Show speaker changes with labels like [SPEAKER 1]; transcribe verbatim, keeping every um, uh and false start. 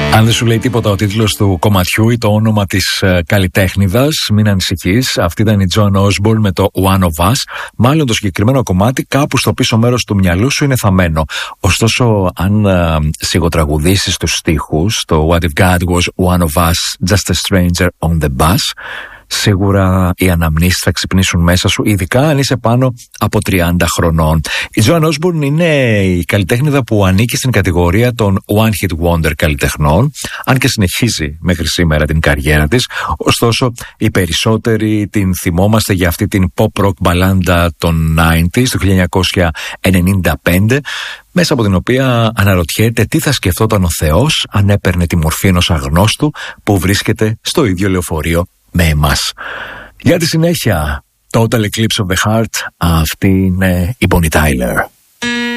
[SPEAKER 1] Αν δεν σου λέει τίποτα ο τίτλος του κομματιού ή το όνομα της uh, καλλιτέχνηδας, μην ανησυχείς. Αυτή ήταν η Joan Osborne με το One of Us. Μάλλον το συγκεκριμένο κομμάτι κάπου στο πίσω μέρος του μυαλού σου είναι θαμμένο. Ωστόσο, αν uh, σιγοτραγουδήσεις τους στίχους, το What if God was one of us, just a stranger on the bus, σίγουρα οι αναμνήσεις θα ξυπνήσουν μέσα σου, ειδικά αν είσαι πάνω από τριάντα χρονών. Η Joan Osborne είναι η καλλιτέχνηδα που ανήκει στην κατηγορία των One Hit Wonder καλλιτεχνών, αν και συνεχίζει μέχρι σήμερα την καριέρα της. Ωστόσο, οι περισσότεροι την θυμόμαστε για αυτή την pop-rock μπαλάντα των ενενήντα του χίλια εννιακόσια ενενήντα πέντε, μέσα από την οποία αναρωτιέται τι θα σκεφτόταν ο Θεός αν έπαιρνε τη μορφή ενός αγνώστου που βρίσκεται στο ίδιο λεωφορείο με εμάς. Για τη συνέχεια, Total Eclipse of the Heart, αυτή είναι η Bonnie Tyler.